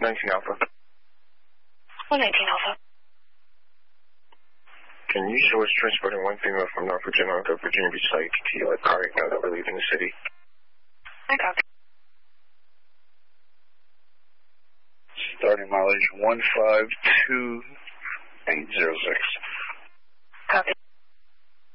19 Alpha. 119 Alpha. Can you show us transporting one female from North Virginia to Virginia Beach Site to your car right now that we're leaving the city? I copy. Starting mileage 152806.